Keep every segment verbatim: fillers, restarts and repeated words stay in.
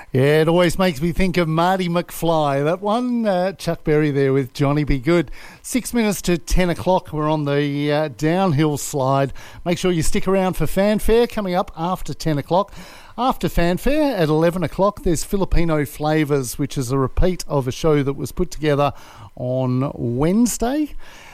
Yeah, it always makes me think of Marty McFly. That one, uh, Chuck Berry there with Johnny Be Good. Six minutes to ten o'clock. We're on the uh, downhill slide. Make sure you stick around for Fanfare coming up after ten o'clock. After Fanfare at eleven o'clock, there's Filipino Flavours, which is a repeat of a show that was put together on Wednesday.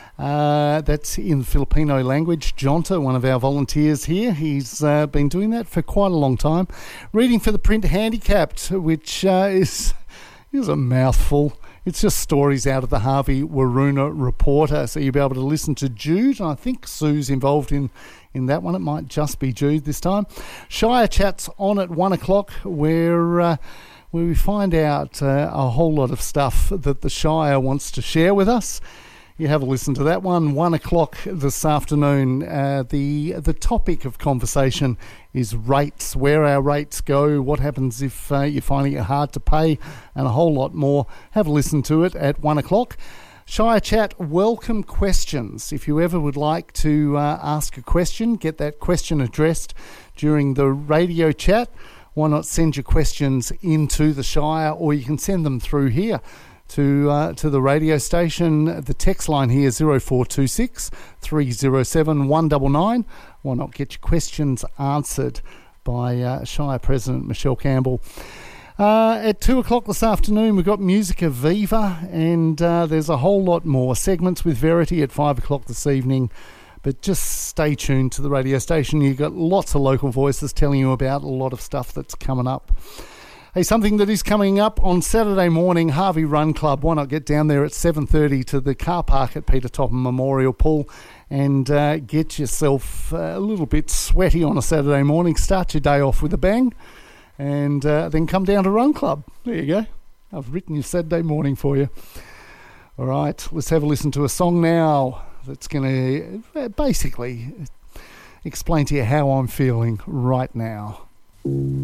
Uh, that's in Filipino language. Jonta, one of our volunteers here, he's uh, been doing that for quite a long time. Reading for the Print Handicapped, which uh, is, is a mouthful. It's just stories out of the Harvey Waruna Reporter. So you'll be able to listen to Jude, and I think Sue's involved in, in that one. It might just be Jude this time. Shire Chat's on at one o'clock, where... Uh, where we find out uh, a whole lot of stuff that the Shire wants to share with us. You have a listen to that one. One o'clock this afternoon. Uh, the the topic of conversation is rates, where our rates go, what happens if uh, you're finding it hard to pay, and a whole lot more. Have a listen to it at one o'clock. Shire Chat, welcome questions. If you ever would like to uh, ask a question, get that question addressed during the radio chat, why not send your questions into the Shire, or you can send them through here to uh, to the radio station. The text line here is zero four two six, three zero seven, one nine nine. Why not get your questions answered by uh, Shire President Michelle Campbell. Uh, at two o'clock this afternoon, we've got Musica Viva, and uh, there's a whole lot more segments with Verity at five o'clock this evening. But just stay tuned to the radio station. You've got lots of local voices telling you about a lot of stuff that's coming up. Hey, something that is coming up on Saturday morning, Harvey Run Club. Why not get down there at seven thirty to the car park at Peter Topham Memorial Pool and uh, get yourself uh, a little bit sweaty on a Saturday morning. Start your day off with a bang and uh, then come down to Run Club. There you go. I've written your Saturday morning for you. All right, let's have a listen to a song now that's going to basically explain to you how I'm feeling right now.